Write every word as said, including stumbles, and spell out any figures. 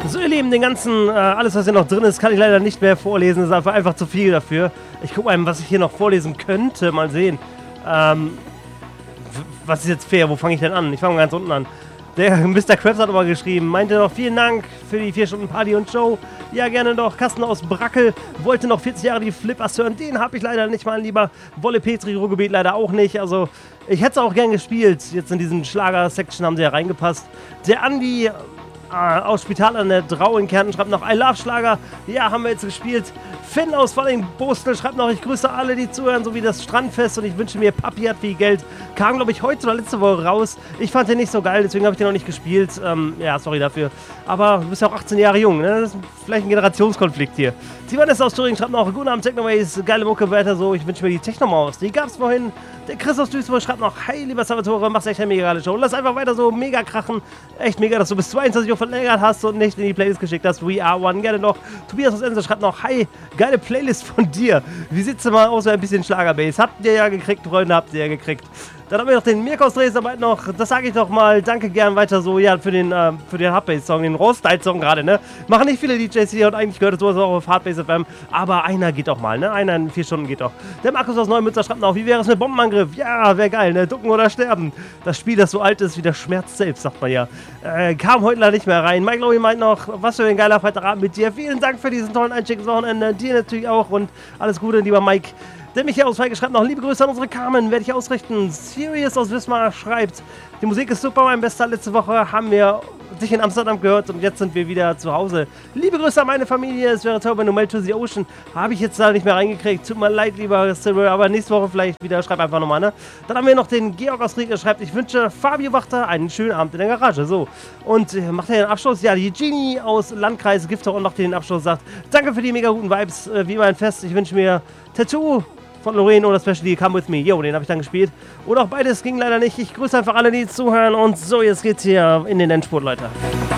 So, ihr Lieben, den ganzen, äh, alles, was hier noch drin ist, kann ich leider nicht mehr vorlesen. Das ist einfach, einfach zu viel dafür. Ich gucke mal, was ich hier noch vorlesen könnte. Mal sehen. Ähm, was ist jetzt fair? Wo fange ich denn an? Ich fange ganz unten an. Der Mister Krabs hat aber geschrieben, meinte noch, vielen Dank für die vier Stunden Party und Show. Ja, gerne noch. Kasten aus Brackel wollte noch vierzig Jahre die Flippers hören. Den habe ich leider nicht, mein Lieber. Wolle Petri, Ruhrgebiet leider auch nicht. Also, ich hätte es auch gern gespielt. Jetzt in diesen Schlager-Section haben sie ja reingepasst. Der Andi äh, aus Spital an der Drau in Kärnten schreibt noch, I love Schlager. Ja, haben wir jetzt gespielt. Finn aus Falling-Bostel schreibt noch, ich grüße alle, die zuhören, sowie das Strandfest und ich wünsche mir, Papi hat viel Geld. Kam, glaube ich, heute oder letzte Woche raus. Ich fand den nicht so geil, deswegen habe ich den noch nicht gespielt. Ähm, ja, sorry dafür. Aber du bist ja auch achtzehn Jahre jung, ne? Das ist vielleicht ein Generationskonflikt hier. Simon ist aus Thüringen, schreibt noch, guten Abend, Technoways, geile Mucke, weiter so. Ich wünsche mir die Technomaus. Die gab's vorhin. Der Chris aus Duisburg schreibt noch, hi, lieber Salvatore, machst echt eine mega geile Show. Lass einfach weiter so mega krachen. Echt mega, dass du bis zweiundzwanzig Uhr verlängert hast und nicht in die Playlist geschickt hast. We are one. Gerne noch. Tobias aus Ense schreibt noch, hi, geile Playlist von dir. Wie sieht's denn mal aus, so ein bisschen Schlagerbase? Habt ihr ja gekriegt, Freunde, habt ihr ja gekriegt. Dann haben wir noch den Mirko aus Dresden dabei noch, das sage ich doch mal, danke gern weiter so, ja, für den, äh, für den Hardbase-Song, den Roll-Style-Song gerade, ne? Machen nicht viele D Js hier und eigentlich gehört es sowas auch auf Hardbase F M, aber einer geht auch mal, ne? Einer in vier Stunden geht auch. Der Markus aus Neumünster schreibt noch, wie wäre es mit Bombenangriff? Ja, wäre geil, ne? Ducken oder sterben. Das Spiel, das so alt ist wie der Schmerz selbst, sagt man ja. Äh, kam heute leider nicht mehr rein. Mike Lowy meint noch, was für ein geiler Freitagabend mit dir. Vielen Dank für diesen tollen Einstieg ins Wochenende. Dir natürlich auch und alles Gute, lieber Mike. Der Michael aus Feige schreibt noch, liebe Grüße an unsere Carmen, werde ich ausrichten. Sirius aus Wismar schreibt, die Musik ist super, mein Bester. Letzte Woche haben wir dich in Amsterdam gehört und jetzt sind wir wieder zu Hause. Liebe Grüße an meine Familie, es wäre toll, wenn du Melt to the Ocean, habe ich jetzt da nicht mehr reingekriegt. Tut mir leid, lieber Silver, aber nächste Woche vielleicht wieder, schreib einfach nochmal, ne? Dann haben wir noch den Georg aus Ried, der schreibt, ich wünsche Fabio Wachter einen schönen Abend in der Garage. So, und äh, macht er den Abschluss? Ja, die Genie aus Landkreis Gifter macht den Abschluss, sagt, danke für die mega guten Vibes, äh, wie immer ein Fest. Ich wünsche mir Tattoo von Lorraine oder Specially Come With Me. Jo, den habe ich dann gespielt. Oder auch beides ging leider nicht. Ich grüße einfach alle, die zuhören. Und so, jetzt geht's hier in den Endspurt, Leute.